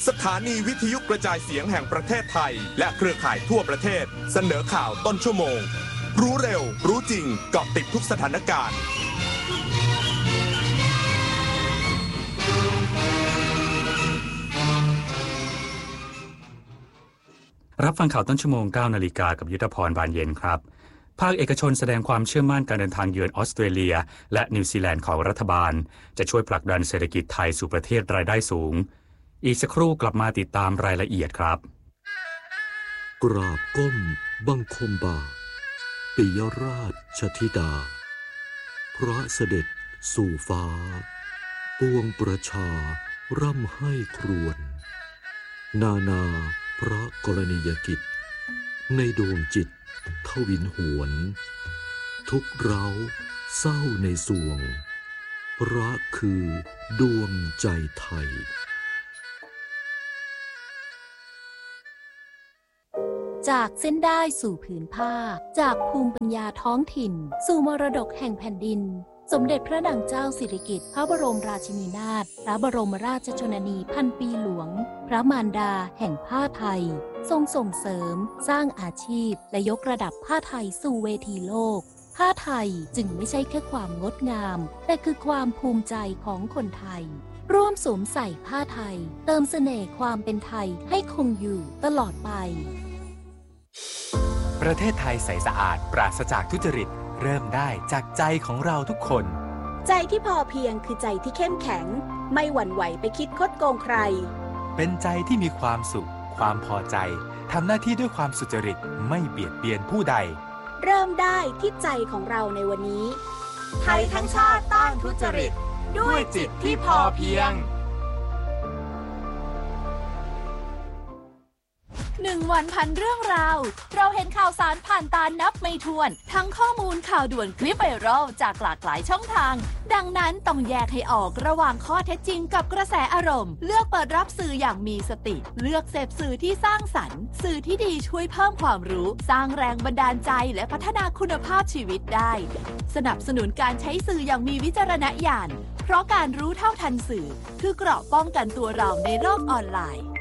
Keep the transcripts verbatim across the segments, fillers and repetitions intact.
สถานีวิทยุกระจายเสียงแห่งประเทศไทยและเครือข่ายทั่วประเทศเสนอข่าวต้นชั่วโมงรู้เร็วรู้จริงเกาะติดทุกสถานการณ์รับฟังข่าวต้นชั่วโมง เก้านาฬิกากับยุทธพรบานเย็นครับภาคเอกชนแสดงความเชื่อมั่นการเดินทางเยือนออสเตรเลียและนิวซีแลนด์ของรัฐบาลจะช่วยผลักดันเศรษฐกิจไทยสู่ประเทศรายได้สูงอีกสักครู่กลับมาติดตามรายละเอียดครับกราบก้มบังคมบาทปิยราชธิดาพระเสด็จสู่ฟ้าปวงประชาร่ำให้ครวญนานาพระกรณียกิจในดวงจิตทวินหวนทุกเร้าเศร้าในสวงพระคือดวงใจไทยจากเส้นได้สู่ผืนผ้าจากภูมิปัญญาท้องถิ่นสู่มรดกแห่งแผ่นดินสมเด็จพระนางเจ้าสิริกิติ์พระบรมราชินีนาถพระบรมราชชนนีพันปีหลวงพระมารดาแห่งผ้าไทยทรงส่งเสริมสร้างอาชีพและยกระดับผ้าไทยสู่เวทีโลกผ้าไทยจึงไม่ใช่แค่ความงดงามแต่คือความภูมิใจของคนไทยร่วมสวมใส่ผ้าไทยเติมเสน่ห์ความเป็นไทยให้คงอยู่ตลอดไปประเทศไทยใสสะอาดปราศจากทุจริตเริ่มได้จากใจของเราทุกคนใจที่พอเพียงคือใจที่เข้มแข็งไม่หวั่นไหวไปคิดคดโกงใครเป็นใจที่มีความสุขความพอใจทำหน้าที่ด้วยความสุจริตไม่เบียดเบียนผู้ใดเริ่มได้ที่ใจของเราในวันนี้ไทยทั้งชาติต้านทุจริตด้วยจิตที่พอเพียงหนึ่งวันพันเรื่องราวเราเห็นข่าวสารผ่านตานับไม่ถ้วนทั้งข้อมูลข่าวด่วนคลิปไวรัลจากหลากหลายช่องทางดังนั้นต้องแยกให้ออกระหว่างข้อเท็จจริงกับกระแสอารมณ์เลือกเปิดรับสื่ออย่างมีสติเลือกเสพสื่อที่สร้างสรรค์สื่อที่ดีช่วยเพิ่มความรู้สร้างแรงบันดาลใจและพัฒนาคุณภาพชีวิตได้สนับสนุนการใช้สื่ออย่างมีวิจารณญาณเพราะการรู้เท่าทันสื่อคือเกราะป้องกันตัวเราในโลกออนไลน์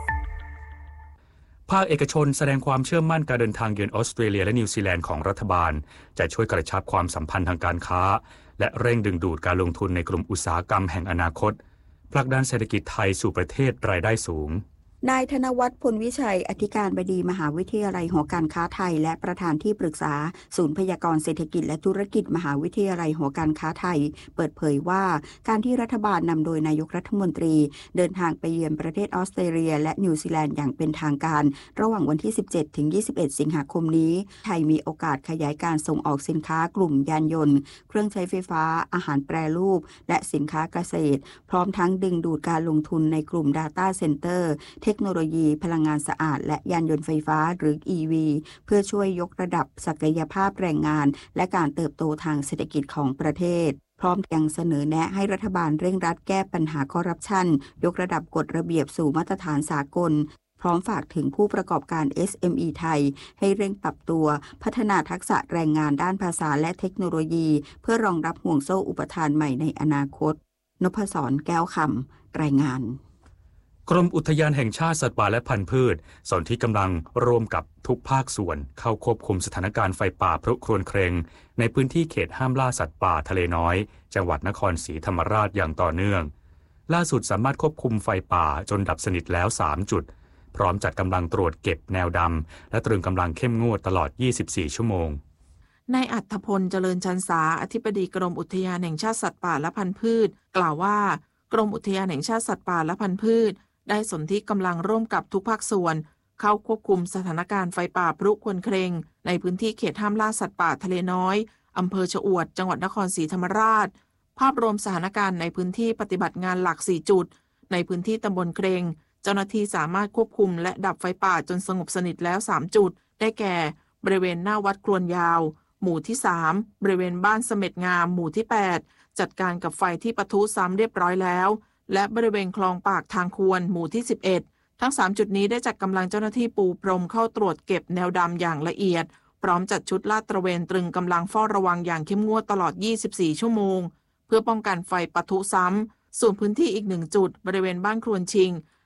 ภาคเอกชนแสดงความเชื่อมั่นการเดินทางเยือนออสเตรเลียและนิวซีแลนด์ของรัฐบาลจะช่วยกระชับความสัมพันธ์ทางการค้าและเร่งดึงดูดการลงทุนในกลุ่มอุตสาหกรรมแห่งอนาคตผลักดันเศรษฐกิจไทยสู่ประเทศรายได้สูงนายธนวัฒน์พลวิชัยอธิการบดีมหาวิทยาลัยหอการค้าไทยและประธานที่ปรึกษาศูนย์พยากรณ์เศรษฐกิจและธุรกิจมหาวิทยาลัยหอการค้าไทยเปิดเผยว่าการที่รัฐบาลนำโดยนายกรัฐมนตรีเดินทางไปเยือนประเทศออสเตรเลียและนิวซีแลนด์อย่างเป็นทางการระหว่างวันที่สิบเจ็ดถึงยี่สิบเอ็ดสิงหาคมนี้ไทยมีโอกาสขยายการส่งออกสินค้ากลุ่มยานยนต์เครื่องใช้ไฟฟ้าอาหารแปรรูปและสินค้าเกษตรพร้อมทั้งดึงดูดการลงทุนในกลุ่ม Data Center เทคโนโลยีพลังงานสะอาดและยานยนต์ไฟฟ้าหรือ อี วี เพื่อช่วยยกระดับศักยภาพแรงงานและการเติบโตทางเศรษฐกิจของประเทศพร้อมยังเสนอแนะให้รัฐบาลเร่งรัดแก้ปัญหาคอร์รัปชันยกระดับกฎระเบียบสู่มาตรฐานสากลพร้อมฝากถึงผู้ประกอบการ เอส เอ็ม อี ไทยให้เร่งปรับตัวพัฒนาทักษะแรงงานด้านภาษาและเทคโนโลยีเพื่อรองรับห่วงโซ่อุปทานใหม่ในอนาคตนพศรแก้วคำรายงานกรมอุทยานแห่งชาติสัตว์ป่าและพันธุ์พืชสนที่กำลังร่วมกับทุกภาคส่วนเข้าควบคุมสถานการณ์ไฟป่าพรุครวญเครงในพื้นที่เขตห้ามล่าสัตว์ป่าทะเลน้อยจังหวัดนครศรีธรรมราชอย่างต่อเนื่องล่าสุดสามารถควบคุมไฟป่าจนดับสนิทแล้วสามจุดพร้อมจัดกำลังตรวจเก็บแนวดำและตรึงกำลังเข้มงวดตลอดยี่สิบสี่ชั่วโมงนายอัฏฐพลเจริญชันษาอธิบดีกรมอุทยานแห่งชาติสัตว์ป่าและพันธุ์พืชกล่าวว่ากรมอุทยานแห่งชาติสัตว์ป่าและพันธุ์พืชได้สนธิกำลังร่วมกับทุกภาคส่วนเข้าควบคุมสถานการณ์ไฟป่าพรุครวญเครงในพื้นที่เขตห้ามล่าสัตว์ป่าทะเลน้อยอำเภอชะอวดจังหวัดนครศรีธรรมราชภาพรวมสถานการณ์ในพื้นที่ปฏิบัติงานหลักสี่จุดในพื้นที่ตำบลเครงเจ้าหน้าที่สามารถควบคุมและดับไฟป่าจนสงบสนิทแล้วสามจุดได้แก่บริเวณหน้าวัดครวนยาวหมู่ที่สามบริเวณบ้านเสม็ดงามหมู่ที่แปดจัดการกับไฟที่ปะทุซ้ำเรียบร้อยแล้วและบริเวณคลองปากทางควรหมู่ที่สิบเอ็ดทั้งสามจุดนี้ได้จัดกำลังเจ้าหน้าที่ปูพรมเข้าตรวจเก็บแนวดำอย่างละเอียดพร้อมจัดชุดลาดตระเวนตรึงกำลังเฝ้าระวังอย่างเข้มงวดตลอดยี่สิบสี่ชั่วโมงเพื่อป้องกันไฟปะทุซ้ำส่วนพื้นที่อีกหนึ่งจุดบริเวณบ้านครวนชิง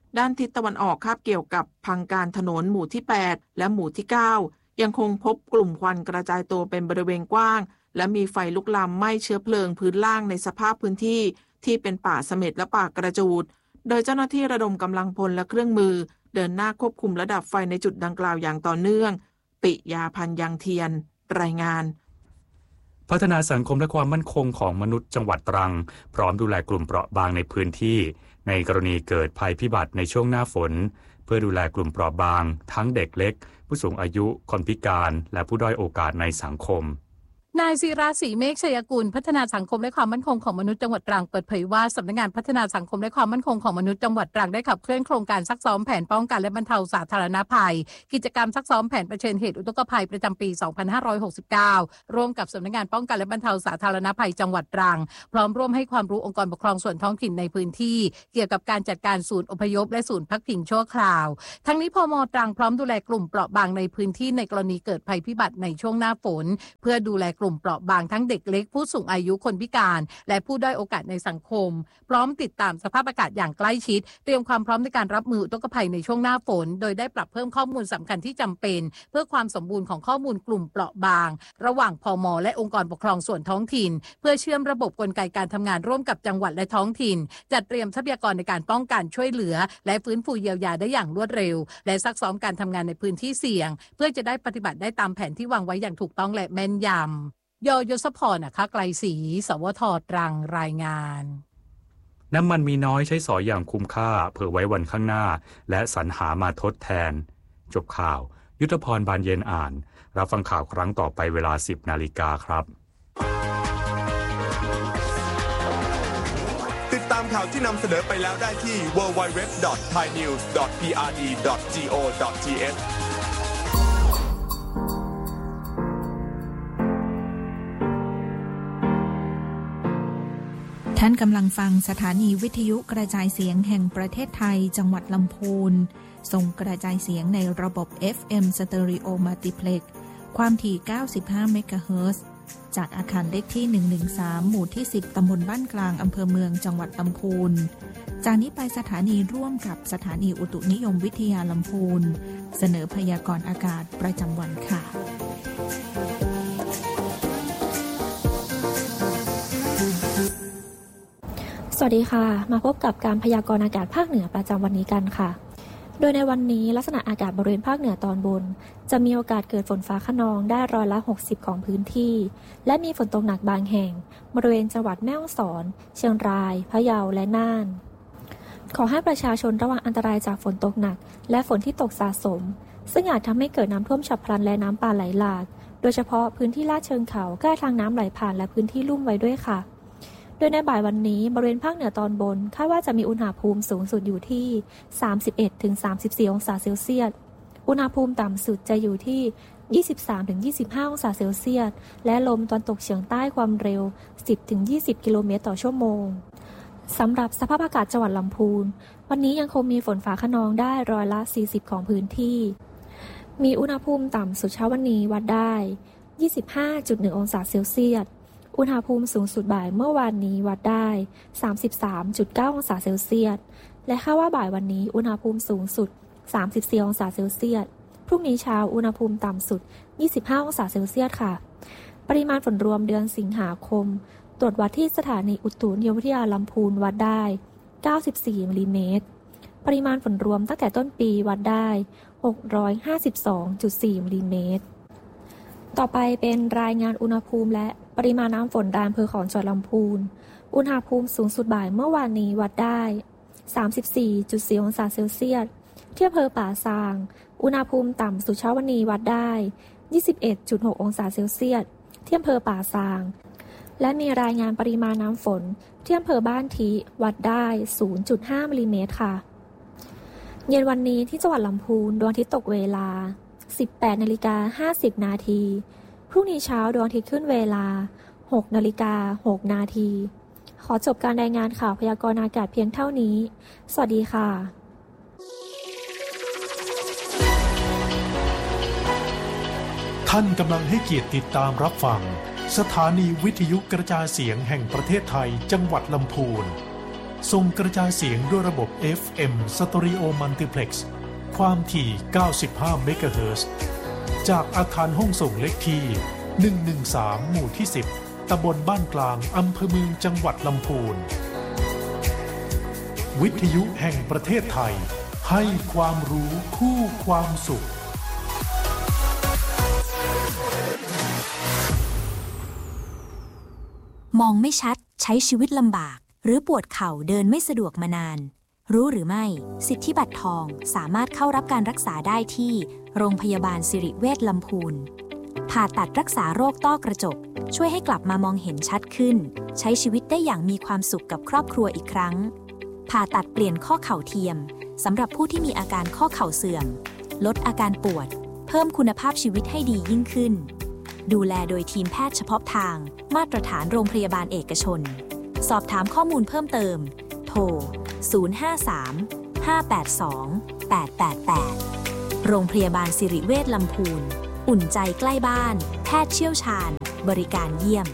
ด้านทิศตะวันออกคาบเกี่ยวกับพังการถนนหมู่ที่แปดและหมู่ที่เก้ายังคงพบกลุ่มควันกระจายตัวเป็นบริเวณกว้างและมีไฟลุกลามไหม้เชื้อเพลิงพื้นล่างในสภาพพื้นที่ที่เป็นป่าเสม็ดและป่ากระจูดโดยเจ้าหน้าที่ระดมกำลังพลและเครื่องมือเดินหน้าควบคุมระดับไฟในจุดดังกล่าวอย่างต่อเนื่องปิยาพันธ์ยังเทียนรายงานพัฒนาสังคมและความมั่นคงของมนุษย์จังหวัดตรังพร้อมดูแลกลุ่มเปราะบางในพื้นที่ในกรณีเกิดภัยพิบัติในช่วงหน้าฝนเพื่อดูแลกลุ่มเปราะบางทั้งเด็กเล็กผู้สูงอายุคนพิการและผู้ด้อยโอกาสในสังคมนายศิราศรีเมฆชัยกุลพัฒนาสังคมและความมั่นคงของมนุษย์จังหวัดตรังเปิดเผยว่าสำนักงานพัฒนาสังคมและความมั่นคงของมนุษย์จังหวัดตรังได้ขับเคลื่อนโครงการซักซ้อมแผนป้องกันและบรรเทาสาธารณภัยกิจกรรมซักซ้อมแผนเผชิญเหตุอุทกภัยประจำปี สองพันห้าร้อยหกสิบเก้า ร่วมกับสำนักงานป้องกันและบรรเทาสาธารณภัยจังหวัดตรังพร้อมร่วมให้ความรู้องค์กรปกครองส่วนท้องถิ่นในพื้นที่เกี่ยวกับการจัดการศูนย์อพยพและศูนย์พักพิงชั่วคราวทั้งนี้พม.ตรังพร้อมดูแลกลุ่มเปราะบางในพื้นที่ในกรณีเกิดภัยพิบัติในช่วงหน้าฝนเพื่อดูแลกลุ่มเปราะบางทั้งเด็กเล็กผู้สูงอายุคนพิการและผู้ด้อยโอกาสในสังคมพร้อมติดตามสภาพอากาศอย่างใกล้ชิดเตรียมความพร้อมในการรับมืออุทกภัยในช่วงหน้าฝนโดยได้ปรับเพิ่มข้อมูลสำคัญที่จำเป็นเพื่อความสมบูรณ์ของข้อมูลกลุ่มเปราะบางระหว่างพม.และองค์กรปกครองส่วนท้องถิ่นเพื่อเชื่อมระบบกลไกการทำงานร่วมกับจังหวัดและท้องถิ่นจัดเตรียมทรัพยากรในการป้องกันช่วยเหลือและฟื้นฟูเยียวยาได้อย่างรวดเร็วและซักซ้อมการทำงานในพื้นที่เสี่ยงเพื่อจะได้ปฏิบัติได้ตามแผนที่วางไว้อย่างถูกต้องและแม่นยำยอยศพรนะคะไกลศรีสวทตรังรายงานน้ำมันมีน้อยใช้สอยอย่างคุ้มค่าเผื่อไว้วันข้างหน้าและสรรหามาทดแทนจบข่าวยุทธพรบานเย็นอ่านรับฟังข่าวครั้งต่อไปเวลา สิบนาฬิกาครับติดตามข่าวที่นำเสนอไปแล้วได้ที่ ดับเบิลยู ดับเบิลยู ดับเบิลยู ดอท ไทยนิวส์ ดอท พี อาร์ ดี ดอท จี โอ ดอท ที เอชท่านกำลังฟังสถานีวิทยุกระจายเสียงแห่งประเทศไทยจังหวัดลำพูนส่งกระจายเสียงในระบบ เอฟ เอ็ม Stereo Multiplex ความถี่ เก้าสิบห้า เมกะเฮิรตซ์ จากอาคารเลขที่ หนึ่งหนึ่งสาม หมู่ที่ สิบ ตำบลบ้านกลางอำเภอเมืองจังหวัดลำพูนจากนี้ไปสถานีร่วมกับสถานีอุตุนิยมวิทยาลำพูนเสนอพยากรณ์อากาศประจำวันค่ะสวัสดีค่ะมาพบกับการพยากรณ์อากาศภาคเหนือประจำวันนี้กันค่ะโดยในวันนี้ลักษณะอากาศบริเวณภาคเหนือตอนบนจะมีโอกาสเกิดฝนฟ้าคะนองได้ร้อยละหกสิบของพื้นที่และมีฝนตกหนักบางแห่งบริเวณจังหวัดแม่ฮ่องสอนเชียงรายพะเยาและน่านขอให้ประชาชนระวังอันตรายจากฝนตกหนักและฝนที่ตกสะสมซึ่งอาจทำให้เกิดน้ำท่วมฉับพลันและน้ำป่าไหลหลากโดยเฉพาะพื้นที่ลาดเชิงเขาใกล้ทางน้ำไหลผ่านและพื้นที่ลุ่มไว้ด้วยค่ะโดยในบ่ายวันนี้บริเวณภาคเหนือตอนบนคาดว่าจะมีอุณหภูมิสูงสุดอยู่ที่ สามสิบเอ็ดถึงสามสิบสี่ องศาเซลเซียสอุณหภูมิต่ำสุดจะอยู่ที่ ยี่สิบสามถึงยี่สิบห้า องศาเซลเซียสและลมตะวันตกเฉียงใต้ความเร็ว สิบถึงยี่สิบ กิโลเมตรต่อชั่วโมงสำหรับสภาพอากาศจังหวัดลำพูนวันนี้ยังคงมีฝนฟ้าคะนองได้ร้อยละสี่สิบของพื้นที่มีอุณหภูมิต่ำสุดเช้าวันนี้วัดได้ ยี่สิบห้าจุดหนึ่ง องศาเซลเซียสอุณหภูมิสูงสุดบ่ายเมื่อวานนี้วัดได้ สามสิบสามจุดเก้า องศาเซลเซียสและคาดว่าบ่ายวันนี้อุณหภูมิสูงสุดสามสิบสี่ องศาเซลเซียสพรุ่งนี้เช้าอุณหภูมิต่ำสุดยี่สิบห้า องศาเซลเซียสค่ะปริมาณฝนรวมเดือนสิงหาคมตรวจวัดที่สถานีอุตุนิยมวิทยาลำพูนวัดได้เก้าสิบสี่มิลลิเมตรปริมาณฝนรวมตั้งแต่ต้นปีวัดได้หกร้อยห้าสิบสองจุดสี่ มิลลิเมตรต่อไปเป็นรายงานอุณหภูมิและปริมาณน้ำฝนรายอำเภอของจังหวัดลำพูนอุณหภูมิสูงสุดบ่ายเมื่อวานนี้วัดได้ สามสิบสี่จุดสี่ องศาเซลเซียสที่อำเภอป่าซางอุณหภูมิต่ำสุดเช้าวันนี้วัดได้ ยี่สิบเอ็ดจุดหก องศาเซลเซียสที่อำเภอป่าซางและมีรายงานปริมาณน้ำฝนที่อำเภอบ้านทิวัดได้ ศูนย์จุดห้า มิลลิเมตรค่ะเย็นวันนี้ที่จังหวัดลำพูนดวงอาทิตย์ตกเวลา สิบแปดนาฬิกาห้าสิบ นาทีพรุ่งนี้เช้าดวงอาทิตย์ขึ้นเวลา หกนาฬิกาหก นาทีขอจบการรายงานข่าวพยากรณ์อากาศเพียงเท่านี้สวัสดีค่ะท่านกำลังให้เกียรติติดตามรับฟังสถานีวิทยุกระจายเสียงแห่งประเทศไทยจังหวัดลำพูนส่งกระจายเสียงด้วยระบบ เอฟ เอ็ม Stereo Multiplex ความถี่ เก้าสิบห้า เมกะเฮิรตซ์ จากอาคารห้องส่งเลขที่ หนึ่งหนึ่งสาม หมู่ที่ สิบ ตำบลบ้านกลาง อำเภอเมืองจังหวัดลำพูน วิทยุแห่งประเทศไทยให้ความรู้คู่ความสุขมองไม่ชัดใช้ชีวิตลำบากหรือปวดเข่าเดินไม่สะดวกมานานรู้หรือไม่สิทธิบัตรทองสามารถเข้ารับการรักษาได้ที่โรงพยาบาลสิริเวชลำพูนผ่าตัดรักษาโรคต้อกระจกช่วยให้กลับมามองเห็นชัดขึ้นใช้ชีวิตได้อย่างมีความสุขกับครอบครัวอีกครั้งผ่าตัดเปลี่ยนข้อเข่าเทียมสำหรับผู้ที่มีอาการข้อเข่าเสื่อมลดอาการปวดเพิ่มคุณภาพชีวิตให้ดียิ่งขึ้นดูแลโดยทีมแพทย์เฉพาะทางมาตรฐานโรงพยาบาลเอกชนสอบถามข้อมูลเพิ่มเติมโทรศูนย์ ห้า สาม ห้า แปด สอง แปด แปด แปดโรงพยาบาลสิริเวชลำพูนอุ่นใจใกล้บ้านแพทย์เชี่ยวชาญบริการเยี่ยม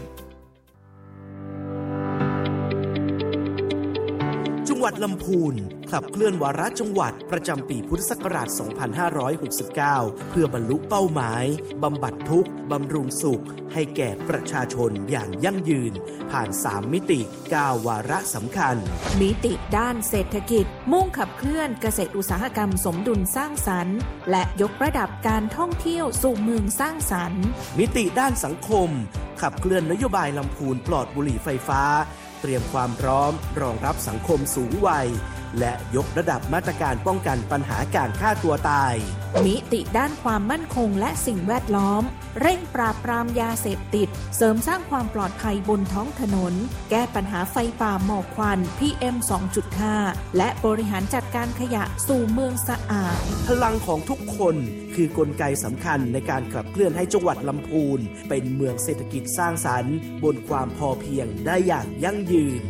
จังหวัดลำพูนขับเคลื่อนวาระจังหวัดประจำปีพุทธศักราช สองพันห้าร้อยหกสิบเก้า เพื่อบรรลุเป้าหมายบำบัดทุกข์บำรุงสุขให้แก่ประชาชนอย่างยั่งยืนผ่านสามมิติเก้าวาระสำคัญมิติด้านเศรษฐกิจมุ่งขับเคลื่อนเกษตรอุตสาหกรรมสมดุลสร้างสรรค์และยกระดับการท่องเที่ยวสู่เมืองสร้างสรรค์มิติด้านสังคมขับเคลื่อนนโยบายลำพูนปลอดบุหรี่ไฟฟ้าเตรียมความพร้อมรองรับสังคมสูงวัยและยกระดับมาตรการป้องกันปัญหาการฆ่าตัวตายมิติด้านความมั่นคงและสิ่งแวดล้อมเร่งปราบปรามยาเสพติดเสริมสร้างความปลอดภัยบนท้องถนนแก้ปัญหาไฟป่าหมอกควัน พี เอ็ม สองจุดห้า และบริหารจัดการขยะสู่เมืองสะอาดพลังของทุกคนคือกลไกสำคัญในการขับเคลื่อนให้จังหวัดลำพูนเป็นเมืองเศรษฐกิจสร้างสรรค์บนความพอเพียงได้อย่างยั่งยืน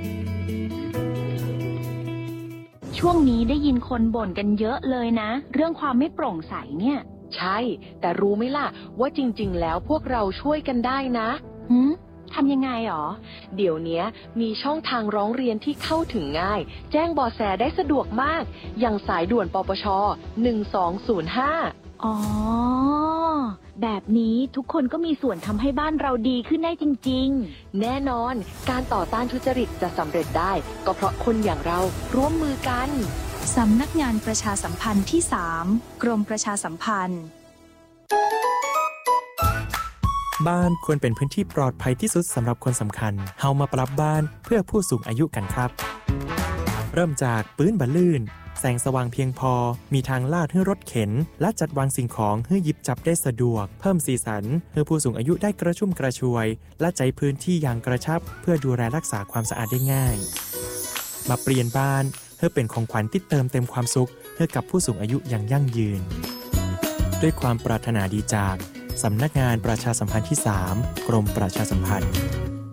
ช่วงนี้ได้ยินคนบ่นกันเยอะเลยนะเรื่องความไม่โปร่งใสเนี่ยใช่แต่รู้ไหมล่ะว่าจริงๆแล้วพวกเราช่วยกันได้นะหืมทำยังไงหรอเดี๋ยวนี้มีช่องทางร้องเรียนที่เข้าถึงง่ายแจ้งเบาะแสได้สะดวกมากอย่างสายด่วนปปชหนึ่งสองศูนย์ห้าอ๋อแบบนี้ทุกคนก็มีส่วนทำให้บ้านเราดีขึ้นได้จริงๆแน่นอนการต่อต้านทุจริตจะสำเร็จได้ก็เพราะคนอย่างเราร่วมมือกันสำนักงานประชาสัมพันธ์ที่สามกรมประชาสัมพันธ์บ้านควรเป็นพื้นที่ปลอดภัยที่สุดสำหรับคนสำคัญเฮามาปรับบ้านเพื่อผู้สูงอายุกันครับเริ่มจากปื้นบะลื่นแสงสว่างเพียงพอมีทางลาดให้รถเข็นและจัดวางสิ่งของให้หยิบจับได้สะดวกเพิ่มสีสันให้ผู้สูงอายุได้กระชุ่มกระชวยและใจพื้นที่อย่างกระชับเพื่อดูแลรักษาความสะอาดได้ง่ายมาเปลี่ยนบ้านเพื่อเป็นของขวัญที่เติมเต็มความสุขให้กับผู้สูงอายุอย่างยั่งยืนด้วยความปรารถนาดีจากสำนักงานประชาสัมพันธ์ที่สามกรมประชาสัมพันธ์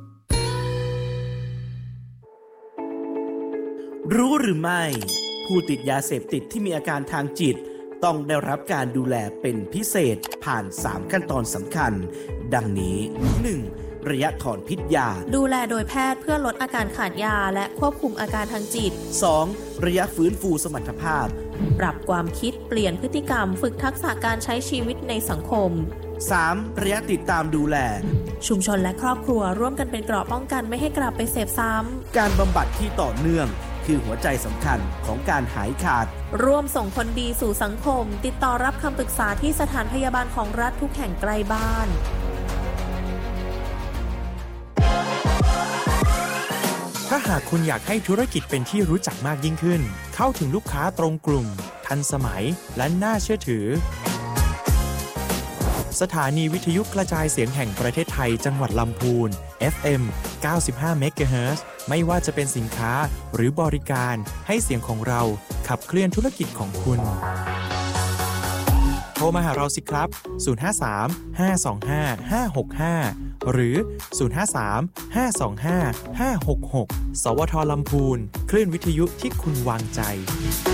รู้หรือไม่ผู้ติดยาเสพติดที่มีอาการทางจิตต้องได้รับการดูแลเป็นพิเศษผ่านสามขั้นตอนสำคัญดังนี้ หนึ่ง. ระยะถอนพิษยาดูแลโดยแพทย์เพื่อลดอาการขาดยาและควบคุมอาการทางจิตสอง. ระยะฟื้นฟูสมรรถภาพปรับความคิดเปลี่ยนพฤติกรรมฝึกทักษะการใช้ชีวิตในสังคมสาม. ระยะติดตามดูแลชุมชนและครอบครัวร่วมกันเป็นเกราะป้องกันไม่ให้กลับไปเสพซ้ำการบำบัดที่ต่อเนื่องคือหัวใจสำคัญของการหายขาดร่วมส่งคนดีสู่สังคมติดต่อรับคำปรึกษาที่สถานพยาบาลของรัฐทุกแห่งใกล้บ้านถ้าหากคุณอยากให้ธุรกิจเป็นที่รู้จักมากยิ่งขึ้นเข้าถึงลูกค้าตรงกลุ่มทันสมัยและน่าเชื่อถือสถานีวิทยุกระจายเสียงแห่งประเทศไทยจังหวัดลำพูน เอฟ เอ็ม เก้าสิบห้า เมกะเฮิรตซ์ ไม่ว่าจะเป็นสินค้าหรือบริการให้เสียงของเราขับเคลื่อนธุรกิจของคุณโทรมาหาเราสิครับศูนย์ ห้า สาม ห้า สอง ห้า ห้า หก ห้าหรือศูนย์ ห้า สาม ห้า สอง ห้า ห้า หก หกสวทลำพูนคลื่นวิทยุที่คุณวางใจ